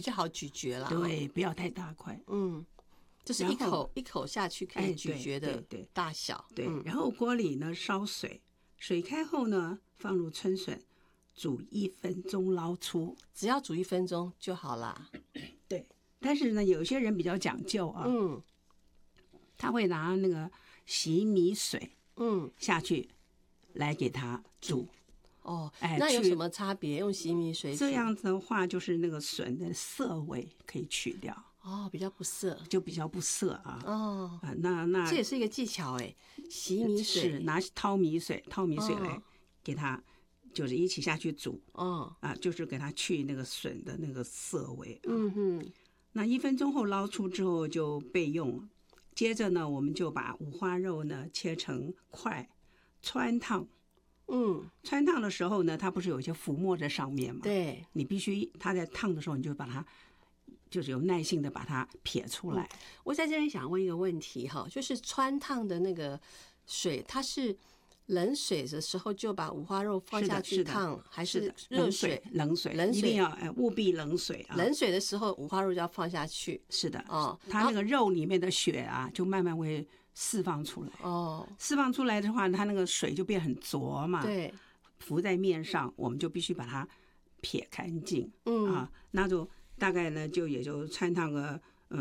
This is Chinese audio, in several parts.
较好咀嚼啦。 对，不要太大块。 就是一口一口下去可以咀嚼的大小。 对，然后锅里呢烧水，水开后呢放入春笋，煮1分钟捞出， 只要煮1分钟就好啦。 对，但是呢，有些人比较讲究啊，他会拿那个洗米水，下去来给它煮。 那有什么差别？用洗米水煮这样子的话，就是那个笋的涩味可以去掉。 比较不涩， 就比较不涩啊。 那这也是一个技巧哎。洗米水是拿掏米水来给它，就是一起下去煮。就是给它去那个笋的那个涩味。那1分钟后捞出之后就备用。接着呢，我们就把五花肉呢切成块，汆烫。汆烫的时候呢，它不是有一些浮沫在上面吗？ 对， 你必须它在烫的时候，你就把它。就是有耐性的把它撇出来。 我在这里想问一个问题哈，就是汆烫的那个水，它是冷水的时候就把五花肉放下去烫，还是热水？ 冷水一定要务必冷水啊！ 冷水的时候五花肉就要放下去。 是的，它那个肉里面的血啊，就慢慢会释放出来。释放出来的话，它那个水就变很浊嘛。 对， 浮在面上，我们就必须把它撇干净。那就。大概呢，也就汆烫个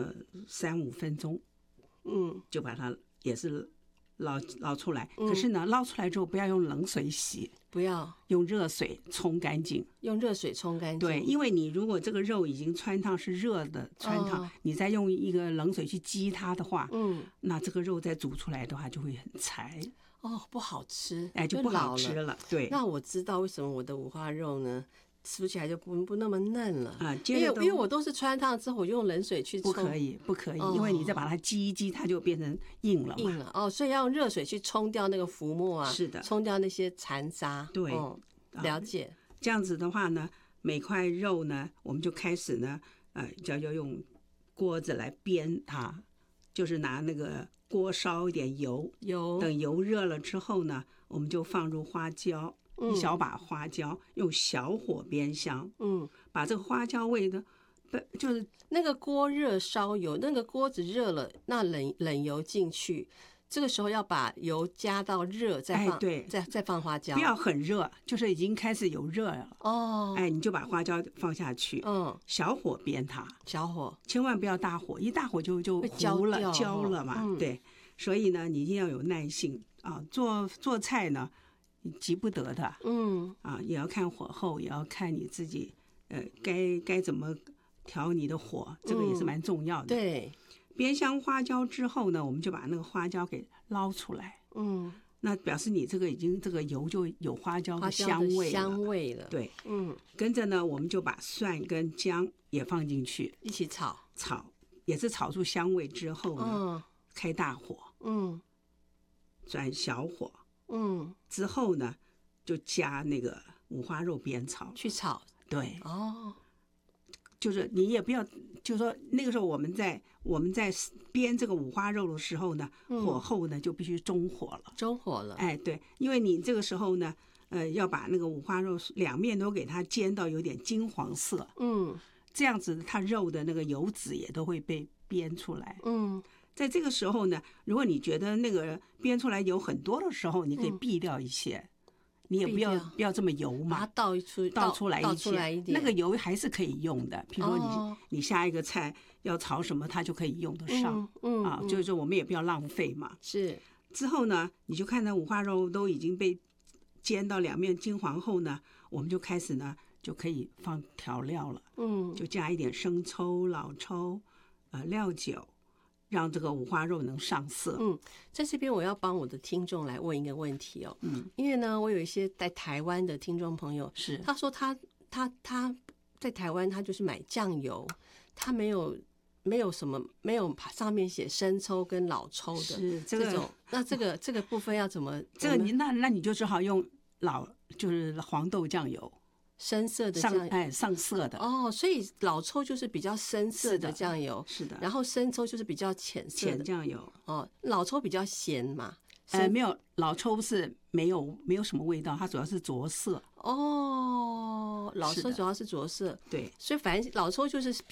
3-5分钟，就把它也是捞出来。可是呢，捞出来之后不要用冷水洗， 不要用热水冲干净。 用热水冲干净。 对，因为你如果这个肉已经汆烫是热的汆烫，你再用一个冷水去激它的话，那这个肉再煮出来的话就会很柴。 不好吃， 就不好吃了。对， 那我知道为什么我的五花肉呢？吃起来就不那么嫩了因为我都是汆烫之后我就用冷水去冲。 不可以，因为你再把它激一激，它就变成硬了所以要用热水去冲掉那个浮沫啊。 是的， 冲掉那些残渣。 对， 了解。 这样子的话呢，每块肉呢，我们就开始呢，就要用锅子来煸它，就是拿那个锅烧一点油，等油热了之后呢，我们就放入花椒。一小把花椒，用小火煸香。把这个花椒味的，就是那个锅热烧油，那个锅子热了，那冷油进去，这个时候要把油加到热，再放，再放花椒， 不要很热，就是已经开始有热了。你就把花椒放下去。小火煸它， 小火， 千万不要大火，一大火就糊了焦了嘛。对，所以呢，你一定要有耐性啊。做菜呢。急不得的。也要看火候，也要看你自己该怎么调你的火，这个也是蛮重要的。 对， 煸香花椒之后呢，我们就把那个花椒给捞出来。那表示你这个油就有花椒的香味了。对，跟着呢，我们就把蒜跟姜也放进去， 一起炒， 也是炒出香味之后呢，开大火，转小火。之后呢，就加那个五花肉煸炒去炒。 对，就是你也不要，就是说那个时候我们在煸这个五花肉的时候呢，火候呢就必须中火了。对，因为你这个时候呢，要把那个五花肉两面都给它煎到有点金黄色。这样子它肉的那个油脂也都会被煸出来。在这个时候呢，如果你觉得那个煸出来油很多的时候，你可以避掉一些，你也不要这么油嘛， 把它倒出来一点， 那个油还是可以用的。比如说你下一个菜要炒什么，它就可以用得上。就是说我们也不要浪费嘛。 是。 之后呢，你就看那五花肉都已经被煎到两面金黄后呢，我们就开始呢就可以放调料了。就加一点生抽、老抽、料酒。让这个五花肉能上色。 在这边我要帮我的听众来问一个问题哦。因为呢，我有一些在台湾的听众朋友， 是他说他在台湾他就是买酱油，他没有上面写生抽跟老抽的， 是这种。那这个部分要怎么？ 这个那你就只好用就是黄豆酱油。 深色的酱油， 上色的所以老抽就是比较深色的酱油， 是的。 然后生抽就是比较浅色的酱油。 老抽比较咸嘛。 没有，老抽是没有什么味道，它主要是着色。 老抽主要是着色。 对， 所以反正老抽就是